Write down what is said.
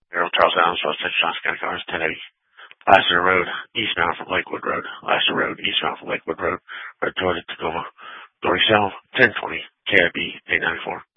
Arrow Charles Adams, West Texas, Johnson County Cars, 1080. Lassiter Road, eastbound from Lakewood Road. Lassiter Road, eastbound from Lakewood Road. Red Toyota Tacoma. Dory Cell, 1020, KIB 894.